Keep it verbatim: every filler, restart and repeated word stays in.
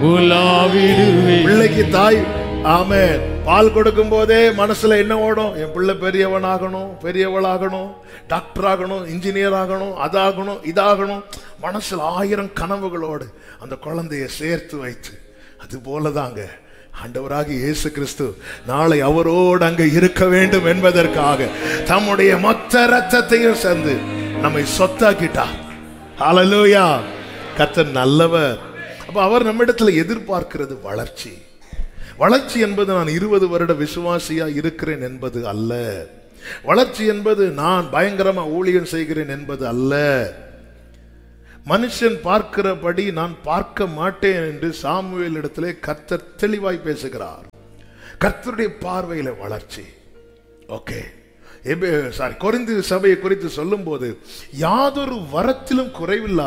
பிள்ளைக்கு தாய் ஆமென் பால் கொடுக்கும் போதே மனசுல என்ன ஓடும்? என் பிள்ளை பெரியவன் ஆகணும், பெரியவள் ஆகணும், டாக்டர் ஆகணும், இன்ஜினியர் ஆகணும், அதாகணும், இதாகணும். மனசுல ஆயிரம் கனவுகளோடு அந்த குழந்தைய சேர்த்து வைத்து, அது போலதாங்க ஆண்டவராகிய இயேசு கிறிஸ்து நாளை அவரோடு அங்க இருக்க வேண்டும் என்பதற்காக தம்முடைய மொத்த ரத்தத்தையும் சேர்ந்து நம்மை சொத்தாக்கிட்டார். ஹல்லேலூயா! கர்த்தர் நல்லவர். அப்ப அவர் நம்மிடத்துல எதிர்பார்க்கிறது வளர்ச்சி. வளர்ச்சி என்பது நான் இருபது வருட விசுவாசியா இருக்கிறேன் என்பது அல்ல. வளர்ச்சி என்பது நான் பயங்கரமா ஊழியம் செய்கிறேன் என்பது அல்ல. மனுஷன் பார்க்கிறபடி நான் பார்க்க மாட்டேன் என்று சாமுவேல் இடத்திலே கர்த்தர் தெளிவாய் பேசுகிறார். கர்த்தருடைய பார்வையில வளர்ச்சி. ஓகே, சாரி, கொரிந்து சபையை குறித்து சொல்லும் போது யாதொரு வரத்திலும் குறைவில்லாத